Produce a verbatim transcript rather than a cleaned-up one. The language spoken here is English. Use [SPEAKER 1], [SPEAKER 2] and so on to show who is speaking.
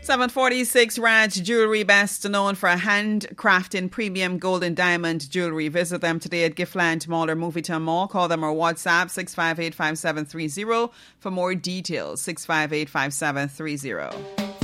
[SPEAKER 1] seven forty-six Raj Jewellery, best known for handcrafting premium gold and diamond jewellery. Visit them today at Giftland Mall or Movietown Mall. Call them or WhatsApp six five eight, five seven three zero for more details. six five eight, five seven three zero.